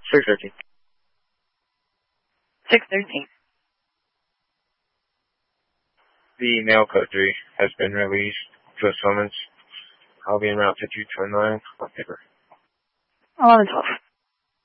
613. 613. The mail code 3 has been released to a summons. I'll be en route to 229 on paper. 1112.